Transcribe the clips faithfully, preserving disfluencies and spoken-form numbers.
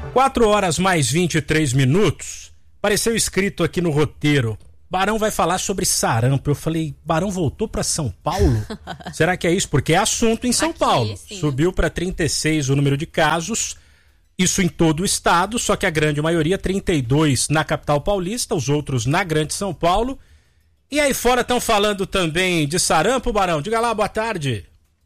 quatro horas mais vinte e três minutos. Apareceu escrito aqui no roteiro: Barão vai falar sobre sarampo. Eu falei, Barão voltou para São Paulo? Será que é isso? Porque é assunto em São Aqui, Paulo. sim. Subiu para trinta e seis o número de casos, isso em todo o estado, só que a grande maioria, trinta e dois na capital paulista, os outros na grande São Paulo. E aí fora estão falando também de sarampo, Barão? Diga lá, boa tarde.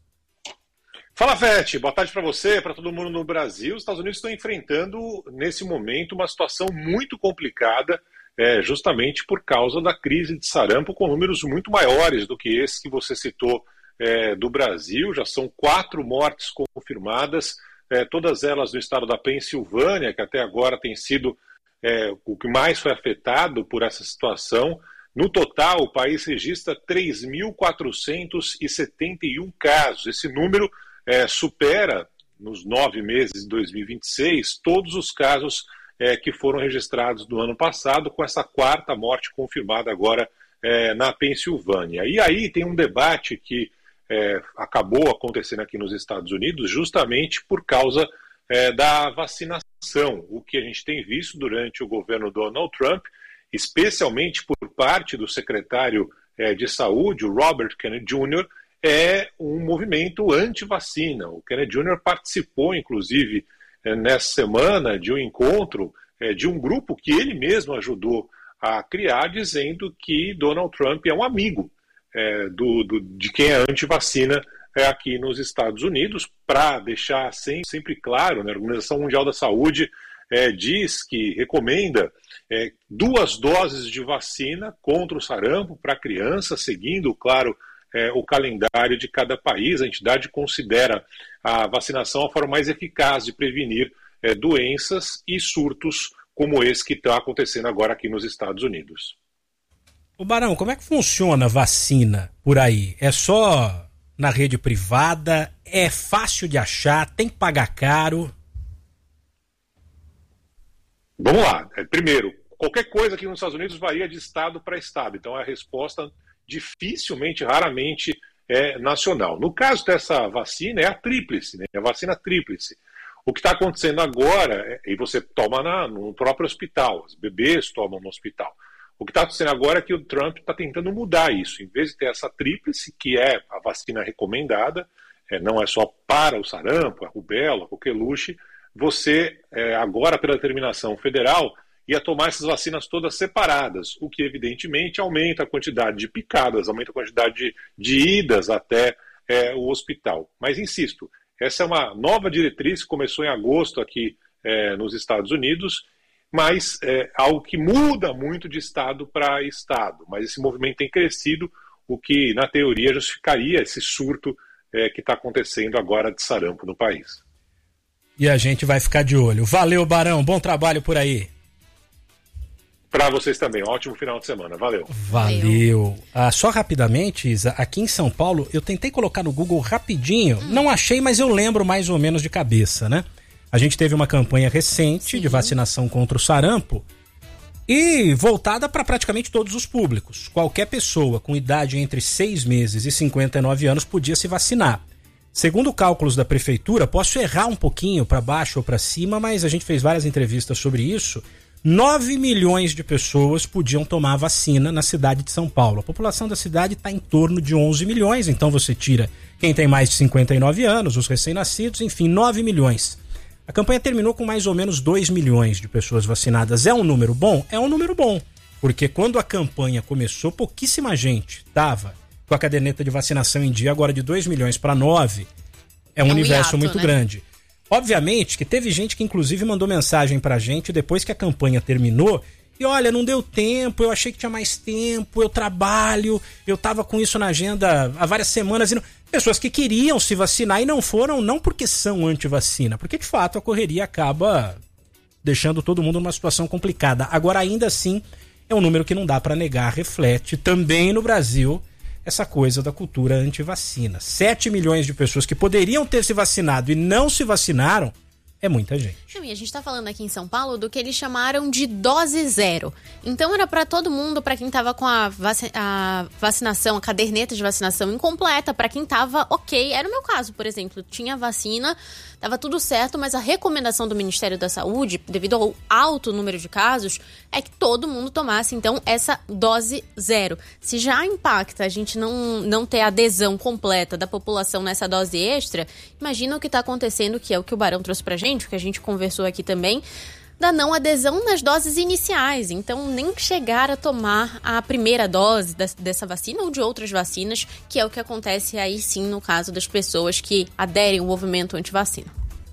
Fala, Fete, boa tarde para você, para todo mundo no Brasil. Os Estados Unidos estão enfrentando, nesse momento, uma situação muito complicada, é, justamente por causa da crise de sarampo, com números muito maiores do que esse que você citou é, do Brasil. Já são quatro mortes confirmadas, é, todas elas no estado da Pensilvânia, que até agora tem sido é, o que mais foi afetado por essa situação. No total, o país registra três mil quatrocentos e setenta e um casos. Esse número É, supera, nos nove meses de dois mil e vinte e seis, todos os casos é, que foram registrados no ano passado, com essa quarta morte confirmada agora é, na Pensilvânia. E aí tem um debate que é, acabou acontecendo aqui nos Estados Unidos justamente por causa é, da vacinação. O que a gente tem visto durante o governo Donald Trump, especialmente por parte do secretário é, de saúde, o Robert Kennedy Júnior, é um movimento anti-vacina. O Kennedy Júnior participou, inclusive, nessa semana, de um encontro de um grupo que ele mesmo ajudou a criar, dizendo que Donald Trump é um amigo é, do, do, de quem é anti-vacina é, aqui nos Estados Unidos. Para deixar sempre, sempre claro, né, a Organização Mundial da Saúde é, diz que recomenda é, duas doses de vacina contra o sarampo para criança, seguindo, claro, É, o calendário de cada país. A entidade considera a vacinação a forma mais eficaz de prevenir é, doenças e surtos como esse que está acontecendo agora aqui nos Estados Unidos. O Barão, como é que funciona a vacina por aí? É só na rede privada? É fácil de achar? Tem que pagar caro? Vamos lá. Primeiro, qualquer coisa aqui nos Estados Unidos varia de estado para estado. Então a resposta dificilmente, raramente é nacional. No caso dessa vacina, é a tríplice, né? É a vacina tríplice. O que está acontecendo agora, é, e você toma na, no próprio hospital, os bebês tomam no hospital. O que está acontecendo agora é que o Trump está tentando mudar isso. Em vez de ter essa tríplice, que é a vacina recomendada, é, não é só para o sarampo, a rubéola, a coqueluche, você, é, agora pela determinação federal, ia tomar essas vacinas todas separadas, o que evidentemente aumenta a quantidade de picadas, aumenta a quantidade de, de idas até é, o hospital. Mas insisto, essa é uma nova diretriz que começou em agosto aqui é, nos Estados Unidos, mas é algo que muda muito de estado para estado. Mas esse movimento tem crescido, o que na teoria justificaria esse surto é, que está acontecendo agora de sarampo no país. E a gente vai ficar de olho. Valeu, Barão, bom trabalho por aí. Para vocês também, um ótimo final de semana, valeu. Valeu. Ah, só rapidamente, Isa, aqui em São Paulo, eu tentei colocar no Google rapidinho, hum. não achei, mas eu lembro mais ou menos de cabeça, né? A gente teve uma campanha recente Sim. de vacinação contra o sarampo e voltada para praticamente todos os públicos. Qualquer pessoa com idade entre seis meses e cinquenta e nove anos podia se vacinar. Segundo cálculos da prefeitura, posso errar um pouquinho para baixo ou para cima, mas a gente fez várias entrevistas sobre isso. nove milhões de pessoas podiam tomar a vacina na cidade de São Paulo. A população da cidade está em torno de onze milhões, então você tira quem tem mais de cinquenta e nove anos, os recém-nascidos, enfim, nove milhões. A campanha terminou com mais ou menos dois milhões de pessoas vacinadas. É um número bom? É um número bom, porque quando a campanha começou, pouquíssima gente estava com a caderneta de vacinação em dia. Agora de dois milhões para nove, é um, é um universo hiato, muito né? grande. Obviamente que teve gente que inclusive mandou mensagem pra gente depois que a campanha terminou e olha, não deu tempo, eu achei que tinha mais tempo, eu trabalho, eu tava com isso na agenda há várias semanas. E não... Pessoas que queriam se vacinar e não foram, não porque são anti-vacina, porque de fato a correria acaba deixando todo mundo numa situação complicada. Agora ainda assim é um número que não dá pra negar, reflete também no Brasil essa coisa da cultura anti-vacina. sete milhões de pessoas que poderiam ter se vacinado e não se vacinaram é muita gente. Não, e a gente está falando aqui em São Paulo do que eles chamaram de dose zero. Então era para todo mundo, para quem estava com a, vaci- a vacinação, a caderneta de vacinação incompleta, para quem estava ok. Era o meu caso, por exemplo. Tinha vacina, estava tudo certo, mas a recomendação do Ministério da Saúde, devido ao alto número de casos, é que todo mundo tomasse, então, essa dose zero. Se já impacta a gente não, não ter adesão completa da população nessa dose extra, imagina o que está acontecendo, que é o que o Barão trouxe pra gente, o que a gente conversou aqui também, da não adesão nas doses iniciais. Então, nem chegar a tomar a primeira dose dessa vacina ou de outras vacinas, que é o que acontece aí sim no caso das pessoas que aderem ao movimento antivacina.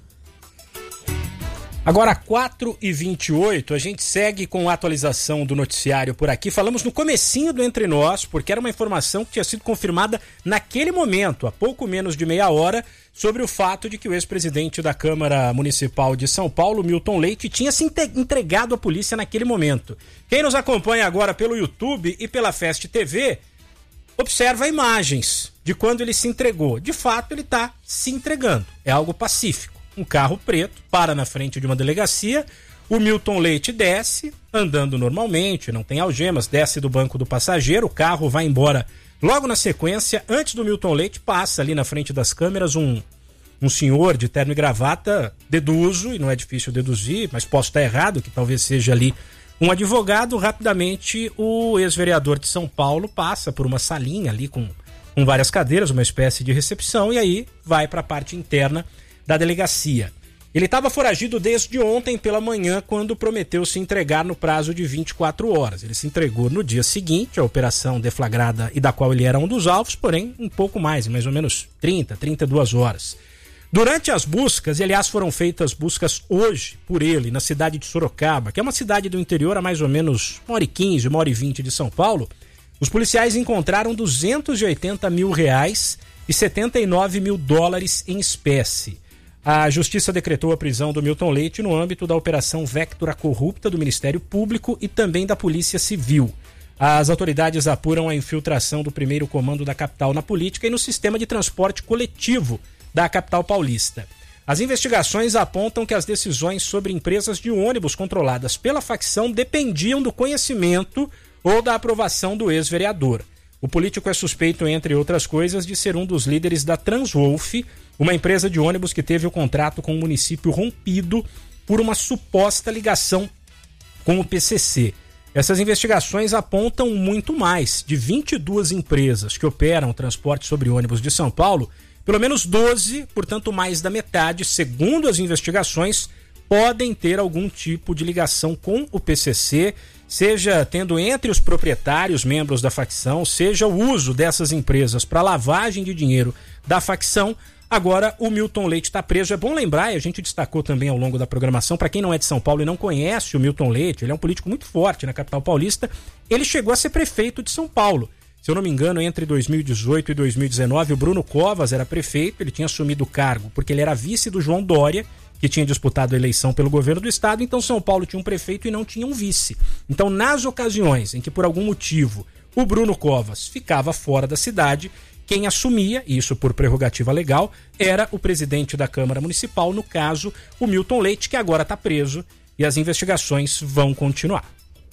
Agora, quatro e vinte e oito, a gente segue com a atualização do noticiário por aqui. Falamos no comecinho do Entre Nós, porque era uma informação que tinha sido confirmada naquele momento, há pouco menos de meia hora, sobre o fato de que o ex-presidente da Câmara Municipal de São Paulo, Milton Leite, tinha se entregado à polícia naquele momento. Quem nos acompanha agora pelo YouTube e pela Fast T V, observa imagens de quando ele se entregou. De fato, ele está se entregando. É algo pacífico. Um carro preto para na frente de uma delegacia, o Milton Leite desce, andando normalmente, não tem algemas, desce do banco do passageiro, o carro vai embora. Logo na sequência, antes do Milton Leite, passa ali na frente das câmeras um, um senhor de terno e gravata, deduzo, e não é difícil deduzir, mas posso estar errado, que talvez seja ali um advogado. Rapidamente, o ex-vereador de São Paulo passa por uma salinha ali com, com várias cadeiras, uma espécie de recepção, e aí vai para a parte interna da delegacia. Ele estava foragido desde ontem pela manhã, quando prometeu se entregar no prazo de vinte e quatro horas. Ele se entregou no dia seguinte, a operação deflagrada e da qual ele era um dos alvos, porém um pouco mais, mais ou menos trinta, trinta e duas horas. Durante as buscas, e aliás foram feitas buscas hoje por ele na cidade de Sorocaba, que é uma cidade do interior a mais ou menos uma hora e quinze, uma hora e vinte de São Paulo, os policiais encontraram duzentos e oitenta mil reais e setenta e nove mil dólares em espécie. A Justiça decretou a prisão do Milton Leite no âmbito da Operação Vectora Corrupta do Ministério Público e também da Polícia Civil. As autoridades apuram a infiltração do primeiro comando da capital na política e no sistema de transporte coletivo da capital paulista. As investigações apontam que as decisões sobre empresas de ônibus controladas pela facção dependiam do conhecimento ou da aprovação do ex-vereador. O político é suspeito, entre outras coisas, de ser um dos líderes da Transwolf, uma empresa de ônibus que teve o contrato com o município rompido por uma suposta ligação com o P C C. Essas investigações apontam muito mais. De vinte e duas empresas que operam o transporte sobre ônibus de São Paulo, pelo menos doze, portanto mais da metade, segundo as investigações, podem ter algum tipo de ligação com o P C C, seja tendo entre os proprietários membros da facção, seja o uso dessas empresas para lavagem de dinheiro da facção. Agora o Milton Leite está preso. É bom lembrar, e a gente destacou também ao longo da programação, para quem não é de São Paulo e não conhece o Milton Leite, ele é um político muito forte na capital paulista, ele chegou a ser prefeito de São Paulo. Se eu não me engano, entre dois mil e dezoito e dois mil e dezenove, o Bruno Covas era prefeito, ele tinha assumido o cargo porque ele era vice do João Dória, que tinha disputado a eleição pelo governo do estado, então São Paulo tinha um prefeito e não tinha um vice. Então, nas ocasiões em que, por algum motivo, o Bruno Covas ficava fora da cidade, quem assumia, e isso por prerrogativa legal, era o presidente da Câmara Municipal, no caso, o Milton Leite, que agora está preso e as investigações vão continuar.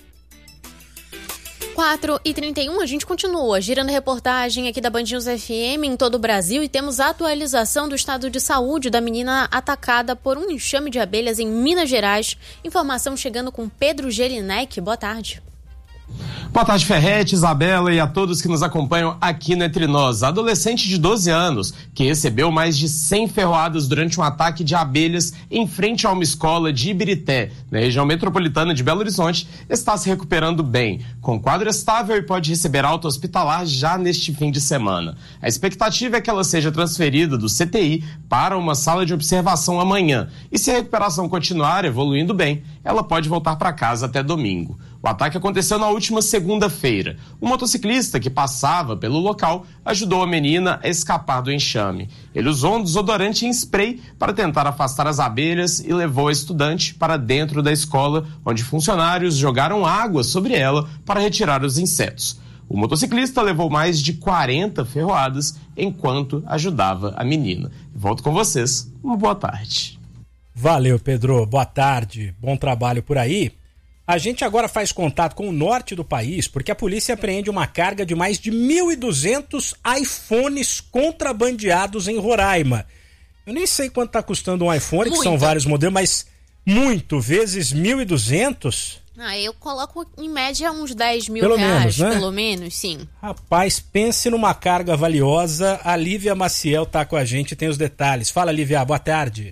quatro e trinta e um, a gente continua girando reportagem aqui da Band News F M em todo o Brasil e temos a atualização do estado de saúde da menina atacada por um enxame de abelhas em Minas Gerais. Informação chegando com Pedro Gelinek. Boa tarde. Boa tarde, Ferretti, Isabela e a todos que nos acompanham aqui no Entre Nós. A adolescente de doze anos, que recebeu mais de cem ferroadas durante um ataque de abelhas em frente a uma escola de Ibirité, na região metropolitana de Belo Horizonte, está se recuperando bem, com quadro estável e pode receber alta hospitalar já neste fim de semana. A expectativa é que ela seja transferida do C T I para uma sala de observação amanhã. E se a recuperação continuar evoluindo bem, ela pode voltar para casa até domingo. O ataque aconteceu na última segunda-feira. Um motociclista que passava pelo local ajudou a menina a escapar do enxame. Ele usou um desodorante em spray para tentar afastar as abelhas e levou a estudante para dentro da escola, onde funcionários jogaram água sobre ela para retirar os insetos. O motociclista levou mais de quarenta ferroadas enquanto ajudava a menina. Volto com vocês. Uma boa tarde. Valeu, Pedro. Boa tarde. Bom trabalho por aí. A gente agora faz contato com o norte do país porque a polícia apreende uma carga de mais de mil e duzentos iPhones contrabandeados em Roraima. Eu nem sei quanto está custando um iPhone, muito. Que são vários modelos, mas muito, vezes mil e duzentos. Ah, eu coloco em média uns dez mil pelo reais, menos, né? Pelo menos, sim. Rapaz, pense numa carga valiosa. A Lívia Maciel tá com a gente, tem os detalhes. Fala, Lívia, boa tarde.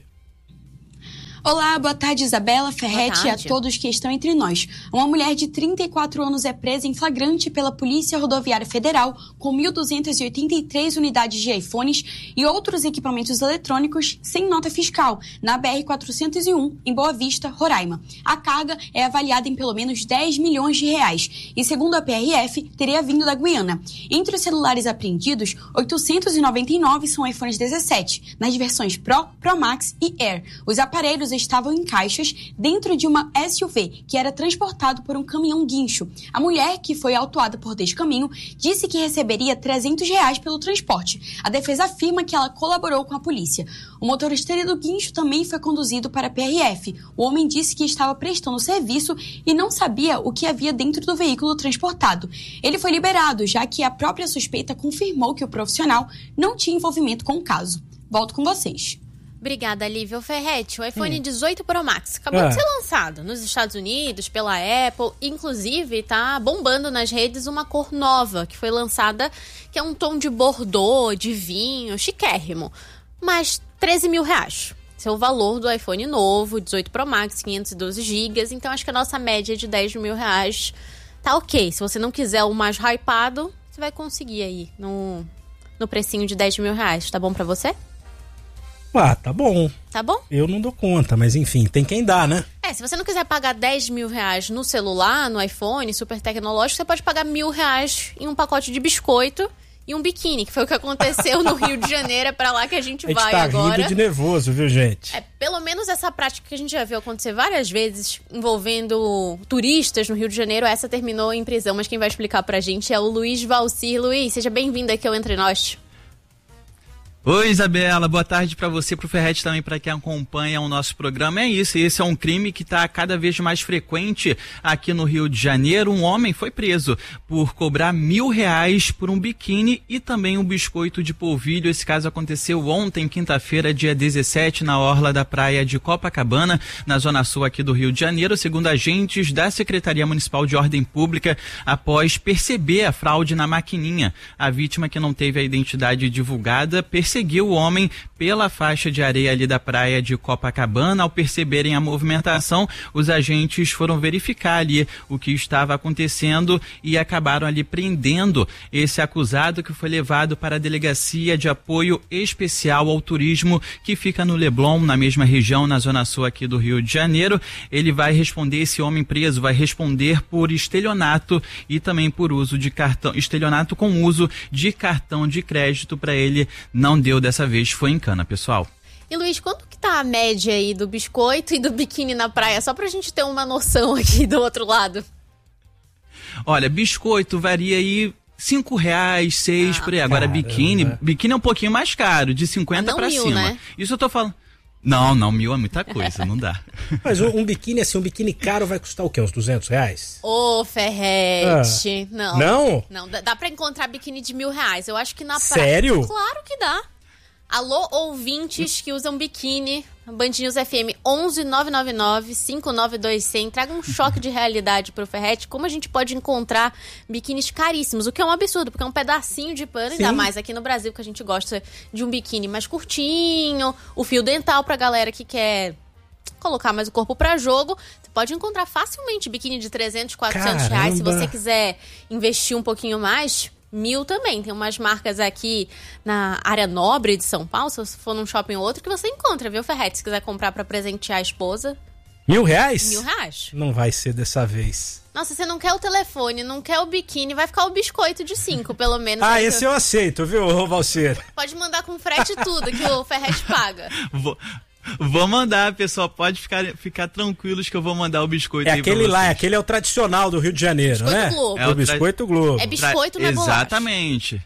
Olá, boa tarde, Isabela, Ferretti e a todos que estão entre nós. Uma mulher de trinta e quatro anos é presa em flagrante pela Polícia Rodoviária Federal com mil duzentas e oitenta e três unidades de iPhones e outros equipamentos eletrônicos sem nota fiscal, na B R quatrocentos e um, em Boa Vista, Roraima. A carga é avaliada em pelo menos dez milhões de reais e, segundo a P R F, teria vindo da Guiana. Entre os celulares apreendidos, oitocentos e noventa e nove são iPhones dezessete, nas versões Pro, Pro Max e Air. Os aparelhos estavam em caixas dentro de uma S U V que era transportado por um caminhão guincho. A mulher, que foi autuada por descaminho, disse que receberia trezentos reais pelo transporte. A defesa afirma que ela colaborou com a polícia. O motorista do guincho também foi conduzido para a P R F. O homem disse que estava prestando serviço e não sabia o que havia dentro do veículo transportado. Ele foi liberado, já que a própria suspeita confirmou que o profissional não tinha envolvimento com o caso. Volto com vocês. Obrigada, Lívia. Ferretti, o iPhone hum. dezoito Pro Max acabou ah. de ser lançado nos Estados Unidos pela Apple. Inclusive, tá bombando nas redes uma cor nova que foi lançada, que é um tom de bordô, de vinho, chiquérrimo. Mas treze mil reais. Esse é o valor do iPhone novo, dezoito Pro Max, quinhentos e doze gigas. Então, acho que a nossa média de dez mil reais tá ok. Se você não quiser o mais hypado, você vai conseguir aí no, no precinho de dez mil reais. Tá bom pra você? Ah, tá bom. Tá bom? Eu não dou conta, mas enfim, tem quem dá, né? É, se você não quiser pagar dez mil reais no celular, no iPhone, super tecnológico, você pode pagar mil reais em um pacote de biscoito e um biquíni, que foi o que aconteceu no Rio de Janeiro. É pra lá que a gente, a gente vai tá agora. Rindo de nervoso, viu, gente? É, pelo menos essa prática que a gente já viu acontecer várias vezes envolvendo turistas no Rio de Janeiro, essa terminou em prisão. Mas quem vai explicar pra gente é o Luiz Valcir. Luiz, seja bem-vindo aqui ao Entre Nós. Oi, Isabela, boa tarde para você, pro Ferretti também, para quem acompanha o nosso programa. É isso, esse é um crime que está cada vez mais frequente aqui no Rio de Janeiro. Um homem foi preso por cobrar mil reais por um biquíni e também um biscoito de polvilho. Esse caso aconteceu ontem, quinta-feira, dia dezessete, na orla da praia de Copacabana, na zona sul aqui do Rio de Janeiro, segundo agentes da Secretaria Municipal de Ordem Pública, após perceber a fraude na maquininha. A vítima, que não teve a identidade divulgada, percebeu seguiu o homem pela faixa de areia ali da praia de Copacabana. Ao perceberem a movimentação, os agentes foram verificar ali o que estava acontecendo e acabaram ali prendendo esse acusado, que foi levado para a Delegacia de Apoio Especial ao Turismo, que fica no Leblon, na mesma região, na zona sul aqui do Rio de Janeiro. Ele vai responder, esse homem preso vai responder por estelionato e também por uso de cartão, estelionato com uso de cartão de crédito. Para ele não deu dessa vez, foi em cana, pessoal. E Luiz, quanto que tá a média aí do biscoito e do biquíni na praia? Só pra gente ter uma noção aqui do outro lado. Olha, biscoito varia aí cinco reais, seis, ah, por aí. Agora caramba. biquíni, biquíni é um pouquinho mais caro, de cinquenta para cima. Né? Isso eu tô falando. Não, não, mil é muita coisa, não dá. Mas um, um biquíni, assim, um biquíni caro vai custar o quê? Uns duzentos reais? Ô, Ferretti, ah. não. Não? Não, dá, dá pra encontrar biquíni de mil reais. Eu acho que na praia... Sério? Claro que dá. Alô, ouvintes que usam biquíni, Band News F M onze nove nove nove, cinco nove dois zero zero. Traga um choque de realidade pro Ferretti. Como a gente pode encontrar biquínis caríssimos, o que é um absurdo, porque é um pedacinho de pano, Sim. ainda mais aqui no Brasil, que a gente gosta de um biquíni mais curtinho, o fio dental pra galera que quer colocar mais o corpo pra jogo. Você pode encontrar facilmente biquíni de trezentos, quatrocentos reais. Se você quiser investir um pouquinho mais... Mil também. Tem umas marcas aqui na área nobre de São Paulo, se você for num shopping ou outro, que você encontra, viu, Ferretti? Se quiser comprar pra presentear a esposa. Mil reais? Mil reais. Não vai ser dessa vez. Nossa, você não quer o telefone, não quer o biquíni, vai ficar o biscoito de cinco, pelo menos. Ah, esse eu aceito, viu, Valcir? Pode mandar com frete e tudo, que o Ferretti paga. Vou... Vou mandar, pessoal, pode ficar, ficar tranquilos que eu vou mandar o biscoito é aí pra vocês. É aquele lá, aquele é o tradicional do Rio de Janeiro, biscoito né? Globo. É o, o biscoito tra... Globo. É biscoito, não é bolacha. Exatamente.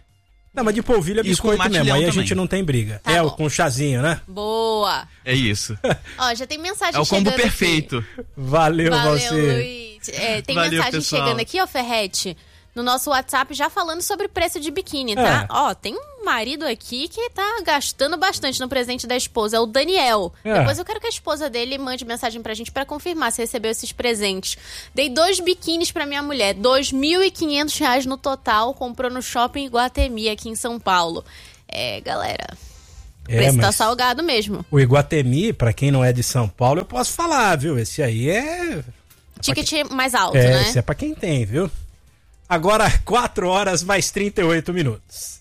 Não, mas de polvilho é biscoito mesmo, aí a também. gente não tem briga. Tá é, bom. o com chazinho, né? Boa. É isso. Ó, já tem mensagem É o combo chegando perfeito. aqui. Valeu, Valeu, você. Luiz. É, tem Valeu, mensagem pessoal. chegando aqui, ó, Ferrete, no nosso WhatsApp já falando sobre preço de biquíni, tá? É. Ó, tem um marido aqui que tá gastando bastante no presente da esposa, é o Daniel. É. Depois eu quero que a esposa dele mande mensagem pra gente pra confirmar se recebeu esses presentes. Dei dois biquínis pra minha mulher, dois mil e quinhentos reais no total, comprou no Shopping Iguatemi aqui em São Paulo. É, galera, o É, preço tá mas salgado mesmo. o Iguatemi, pra quem não é de São Paulo, eu posso falar, viu? Esse aí é... Ticket mais alto, É, né? esse é pra quem tem, viu? Agora, quatro horas mais trinta e oito minutos.